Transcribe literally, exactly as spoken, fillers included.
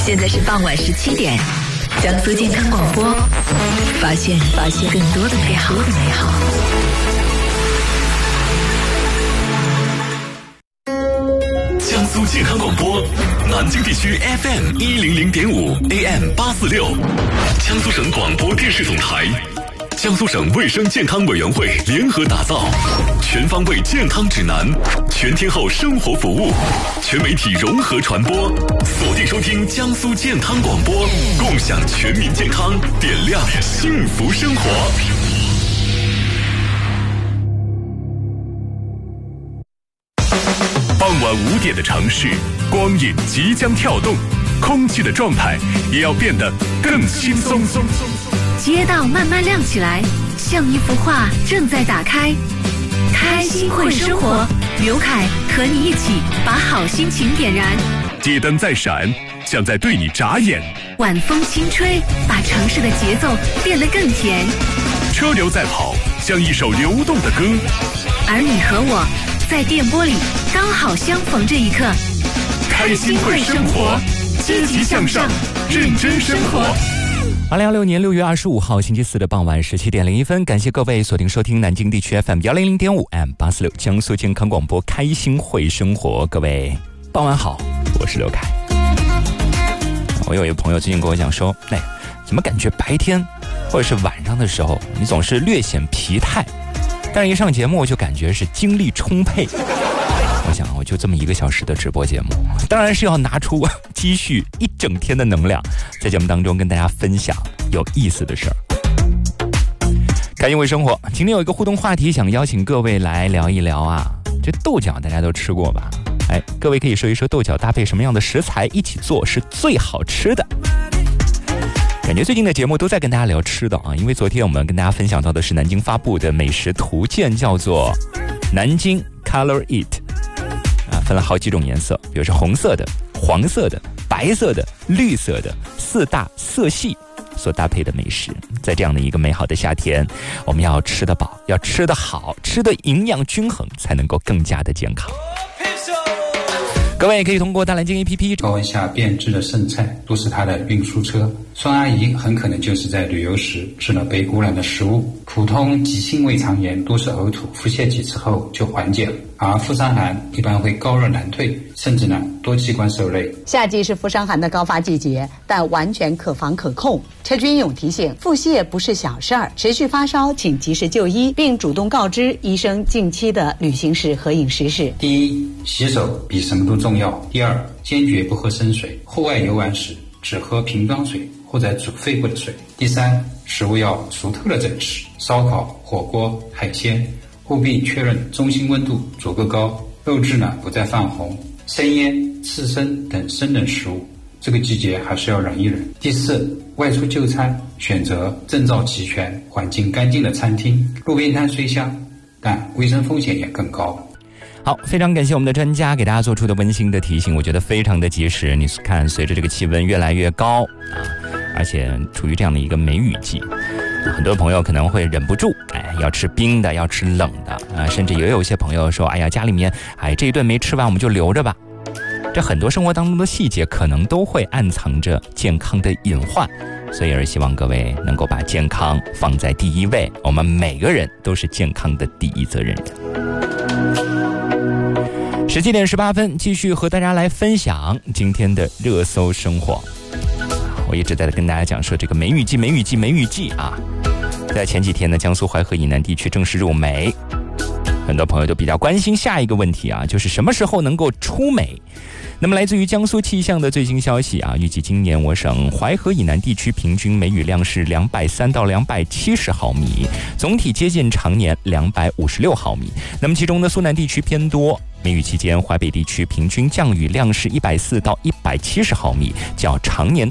现在是傍晚十七点，江苏健康广播，发现发现更多的美好的美好。 江苏健康广播，南京地区 F M 一零零点五 A M 八四六，江苏省广播电视总台。江苏省卫生健康委员会联合打造全方位健康指南，全天候生活服务，全媒体融合传播，锁定收听江苏健康广播，共享全民健康，点亮幸福生活。傍晚五点的城市，光影即将跳动，空气的状态也要变得更轻松。 街道慢慢亮起来，像一幅画正在打开。开心会生活，刘凯和你一起把好心情点燃。 街灯在闪，像在对你眨眼。 晚风轻吹，把城市的节奏变得更甜。 车流在跑，像一首流动的歌。 而你和我在电波里刚好相逢这一刻。 开心会生活，积极向上，认真生活。 二零二六年六月二十五号星期四的傍晚十七点零一分，感谢各位锁定收听南京地区 F M 一零零点五 M 八四六江苏健康广播，开心会生活。各位傍晚好，我是刘凯。我有一个朋友最近跟我讲说，哎，怎么感觉白天或者是晚上的时候，你总是略显疲态，但是一上节目我就感觉是精力充沛。我想我就这么一个小时的直播节目，当然是要拿出积蓄一整天的能量，在节目当中跟大家分享有意思的事儿。开心会生活，今天有一个互动话题，想邀请各位来聊一聊啊。这豆角大家都吃过吧？哎，各位可以说一说豆角搭配什么样的食材一起做是最好吃的。感觉最近的节目都在跟大家聊吃的啊，因为昨天我们跟大家分享到的是南京发布的美食图鉴，叫做南京 Color Eat。分了好几种颜色，比如是红色的、黄色的、白色的、绿色的，四大色系所搭配的美食。在这样的一个美好的夏天，我们要吃得饱，要吃得好，吃得营养均衡，才能够更加的健康。各位可以通过大蓝鲸 A P P 高温下变质的剩菜都是它的运输车。孙阿姨很可能就是在旅游时吃了被污染的食物。普通急性胃肠炎都是呕吐腹泻几次后就缓解了，而腹伤寒一般会高热难退，甚至呢多器官受累。 夏季是腹伤寒的高发季节，但完全可防可控。车军勇提醒，腹泻不是小事儿，持续发烧请及时就医，并主动告知医生近期的旅行史和饮食史。 第一，洗手比什么都重要。第二，坚决不喝生水，户外游玩时只喝瓶装水或者煮沸过的水。第三，食物要熟透了再吃，烧烤、火锅、海鲜务必确认中心温度足够高，肉质呢不再泛红。生腌、刺身等生冷食物这个季节还是要忍一忍。第四，外出就餐选择证照齐全、环境干净的餐厅。路边摊虽香，但卫生风险也更高。 好，非常感谢我们的专家给大家做出的温馨的提醒，我觉得非常的及时。你看，随着这个气温越来越高啊，而且处于这样的一个梅雨季，很多朋友可能会忍不住，哎，要吃冰的，要吃冷的啊，甚至也有一些朋友说，哎呀，家里面，哎，这一顿没吃完我们就留着吧。这很多生活当中的细节，可能都会暗藏着健康的隐患，所以而希望各位能够把健康放在第一位，我们每个人都是健康的第一责任人。十七点十八分，继续和大家来分享今天的热搜生活。我一直在跟大家讲说，这个梅雨季梅雨季梅雨季啊，在前几天呢，江苏淮河以南地区正式入梅，很多朋友都比较关心下一个问题啊，就是什么时候能够出梅。那么来自于江苏气象的最新消息啊，预计今年我省淮河以南地区平均梅雨量是两百三到两百七十毫米，总体接近常年两百五十六毫米。那么其中呢，苏南地区偏多，梅雨期间淮北地区平均降雨量是一百四到一百七十毫米，较常年